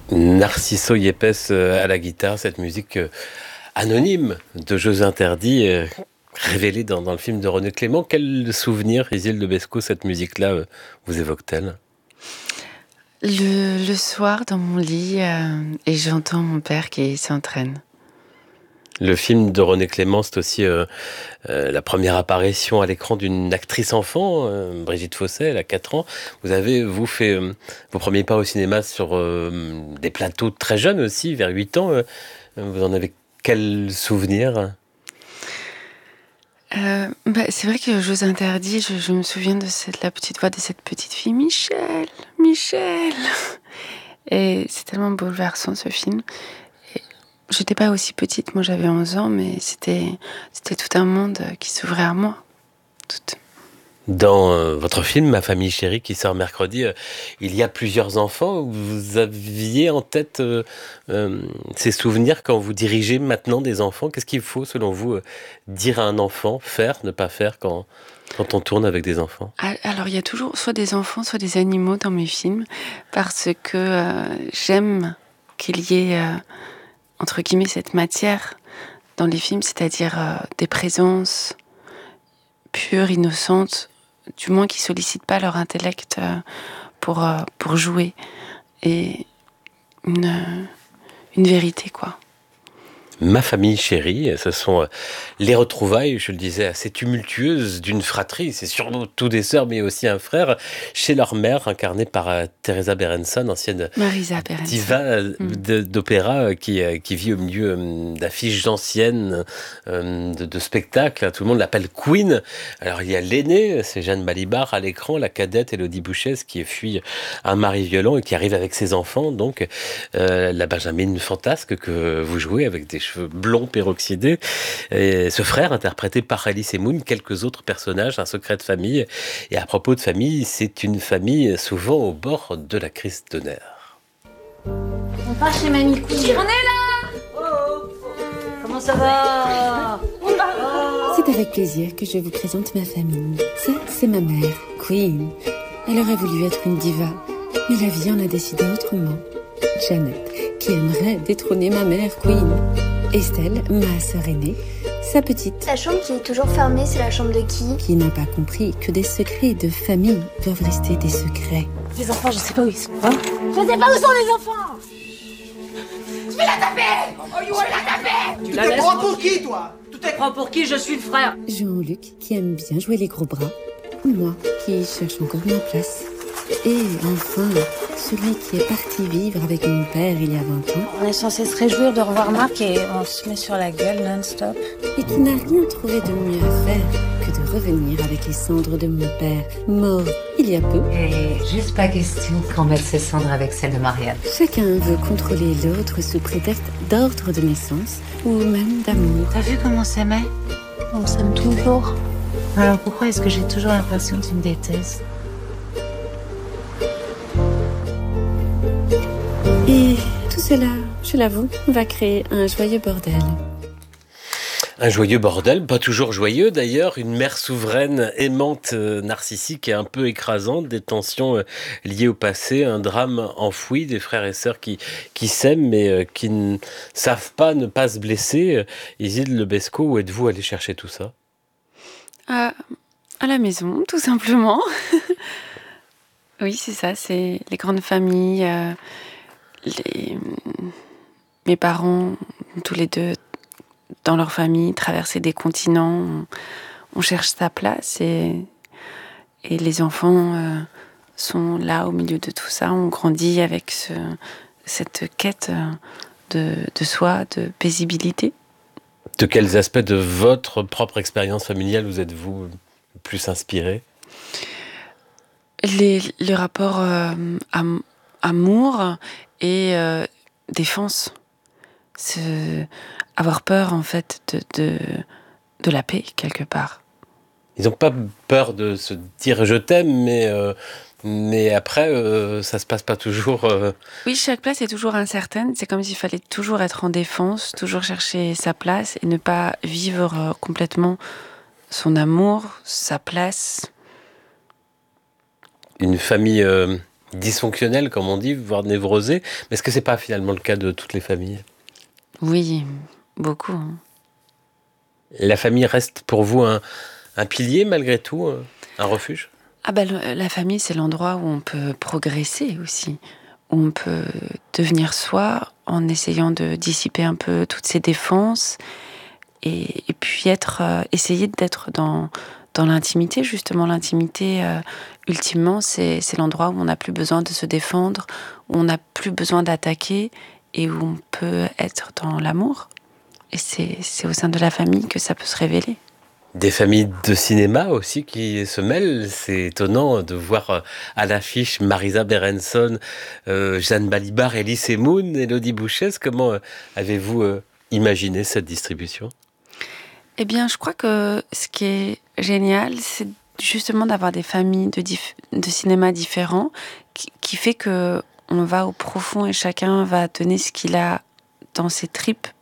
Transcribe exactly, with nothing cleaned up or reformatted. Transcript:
Narciso Yepes à la guitare, cette musique euh, anonyme de Jeux interdits, euh, révélée dans, dans le film de René Clément. Quel souvenir, Isilde Bescot, cette musique-là euh, vous évoque-t-elle? Le, le soir, dans mon lit, euh, et j'entends mon père qui s'entraîne. Le film de René Clément, c'est aussi euh, euh, la première apparition à l'écran d'une actrice enfant, euh, Brigitte Fossey, elle a quatre ans. Vous avez, vous, fait euh, vos premiers pas au cinéma sur euh, des plateaux très jeunes aussi, vers huit ans. Euh, vous en avez quel souvenir? Euh, bah, c'est vrai que Jeux interdits, je, je me souviens de cette, la petite voix de cette petite fille, Michel, Michel. Et c'est tellement bouleversant ce film. Et j'étais pas aussi petite, moi j'avais onze ans, mais c'était, c'était tout un monde qui s'ouvrait à moi. Tout. Dans euh, votre film, Ma famille chérie, qui sort mercredi, euh, il y a plusieurs enfants. Vous aviez en tête euh, euh, ces souvenirs quand vous dirigez maintenant des enfants. Qu'est-ce qu'il faut, selon vous, euh, dire à un enfant, faire, ne pas faire quand, quand on tourne avec des enfants? Alors, il y a toujours soit des enfants, soit des animaux dans mes films, parce que euh, j'aime qu'il y ait, euh, entre guillemets, cette matière dans les films, c'est-à-dire euh, des présences pures, innocentes, du moins qui sollicitent pas leur intellect euh, pour, euh, pour jouer. Et une, une vérité, quoi. Ma famille chérie, ce sont les retrouvailles, je le disais, assez tumultueuses d'une fratrie. C'est surtout des sœurs, mais aussi un frère, chez leur mère, incarnée par Teresa Berenson, ancienne Marisa Berenson. diva de, d'opéra qui, qui vit au milieu d'affiches anciennes, de, de spectacles. Tout le monde l'appelle Queen. Alors il y a l'aînée, c'est Jeanne Balibar à l'écran, la cadette Élodie Bouchès qui fuit un mari violent et qui arrive avec ses enfants. Donc euh, la Benjamine fantasque que vous jouez avec des cheveux blonds peroxydés. Et ce frère, interprété par Alice Moon, quelques autres personnages, un secret de famille. Et à propos de famille, c'est une famille souvent au bord de la crise de nerfs. On part chez Mamie Queen. On est là. Oh. Comment ça va? oh. C'est avec plaisir que je vous présente ma famille. Ça, c'est ma mère, Queen. Elle aurait voulu être une diva, mais la vie en a décidé autrement. Janet, qui aimerait détrôner ma mère, Queen. Estelle, ma sœur aînée, sa petite. La chambre qui est toujours fermée, c'est la chambre de qui? Qui n'a pas compris que des secrets de famille doivent rester des secrets. Les enfants, je sais pas où ils sont. Hein? Je sais pas où sont les enfants. Je vais la taper. Oh, je vais la taper. Tu, tu te prends pour qui, toi? Tu te prends pour qui? Je suis le frère. Jean-Luc, qui aime bien jouer les gros bras. Moi, qui cherche encore ma place. Et enfin, celui qui est parti vivre avec mon père il y a vingt ans. On est censé se réjouir de revoir Marc et on se met sur la gueule non-stop. Et qui n'a rien trouvé de mieux à faire que de revenir avec les cendres de mon père, mort il y a peu. Et juste pas question qu'on mette ses cendres avec celles de Marianne. Chacun veut contrôler l'autre sous prétexte d'ordre de naissance ou même d'amour. T'as vu comment on s'aimait? On s'aime toujours. Alors pourquoi est-ce que j'ai toujours l'impression que tu me détestes? Et tout cela, je l'avoue, va créer un joyeux bordel. Un joyeux bordel, pas toujours joyeux d'ailleurs, une mère souveraine, aimante, euh, narcissique et un peu écrasante, des tensions euh, liées au passé, un drame enfoui, des frères et sœurs qui, qui s'aiment mais euh, qui ne savent pas ne pas se blesser. Euh, Isilde Bescot, où êtes-vous allé chercher tout ça? À, à la maison, tout simplement. Oui, c'est ça, c'est les grandes familles. Euh, les... Mes parents, tous les deux, dans leur famille, traverser des continents, on, on cherche sa place et, et les enfants euh, sont là au milieu de tout ça. On grandit avec ce, cette quête de, de soi, de paisibilité. De quels aspects de votre propre expérience familiale vous êtes-vous le plus inspiré? Les, les rapports euh, am, amour et euh, défense. C'est avoir peur, en fait, de, de, de la paix, quelque part. Ils n'ont pas peur de se dire « je t'aime », mais, euh, mais après, euh, ça ne se passe pas toujours... Euh... Oui, chaque place est toujours incertaine. C'est comme s'il fallait toujours être en défense, toujours chercher sa place et ne pas vivre euh, complètement son amour, sa place. Une famille... Euh... dysfonctionnelle, comme on dit, voire névrosée. Mais est-ce que c'est pas finalement le cas de toutes les familles? Oui, beaucoup. Hein. La famille reste pour vous un, un pilier malgré tout, un, un refuge? Ah ben, le- la famille, c'est l'endroit où on peut progresser aussi, où on peut devenir soi en essayant de dissiper un peu toutes ses défenses et, et puis être, euh, essayer d'être dans, dans l'intimité, justement. L'intimité, euh, ultimement, c'est, c'est l'endroit où on n'a plus besoin de se défendre, où on n'a plus besoin d'attaquer et où on peut être dans l'amour. Et c'est, c'est au sein de la famille que ça peut se révéler. Des familles de cinéma aussi qui se mêlent. C'est étonnant de voir euh, à l'affiche Marisa Berenson, euh, Jeanne Balibar, Elie Moon, Élodie Bouchès. Comment euh, avez-vous euh, imaginé cette distribution? Eh bien, je crois que ce qui est génial, c'est justement d'avoir des familles de, dif- de cinéma différents qui, qui fait que on va au profond et chacun va donner ce qu'il a dans ses tripes